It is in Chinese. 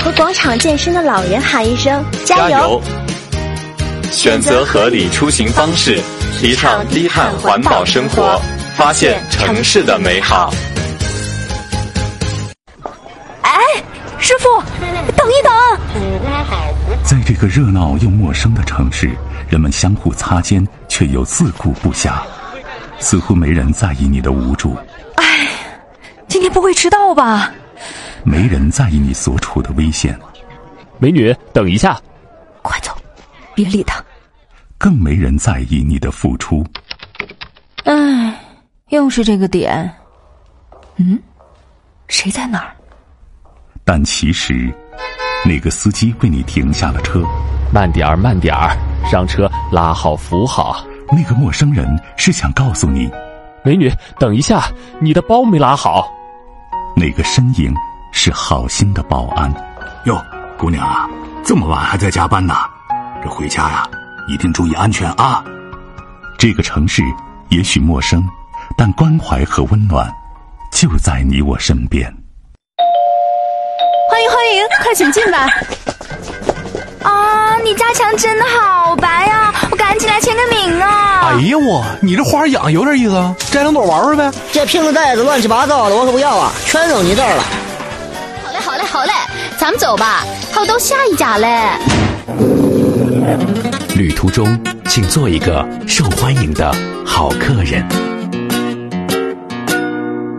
和广场健身的老人喊一声加油！ 选择合理出行方式，提倡低碳环保生活，发现城市的美好。 哎，师傅，等一等！ 在这个热闹又陌生的城市，人们相互擦肩，却又自顾不暇，似乎没人在意你的无助。 哎，今天不会迟到吧？ 没人在意你所处的危险。 美女，等一下！ 快走，别理他。 更没人在意你的付出。 哎，又是这个点。谁在哪儿？ 但其实，那个司机为你停下了车。 慢点儿，慢点儿，上车拉好扶好。 那个陌生人是想告诉你， 美女，等一下，你的包没拉好。 那个身影是好心的保安。 哟，姑娘啊，这么晚还在加班呢？这回家呀，一定注意安全啊！ 这个城市也许陌生，但关怀和温暖就在你我身边。 欢迎欢迎，快请进吧。 啊，你家墙真的好白呀！我赶紧来签个名啊！ 哎呀我，你这花养有点意思啊，摘两朵玩玩呗。 这瓶子袋子乱七八糟的，我可不要啊，全扔你这儿了。 好嘞好嘞好嘞，咱们走吧，还有到下一家嘞。 旅途中，请做一个受欢迎的好客人。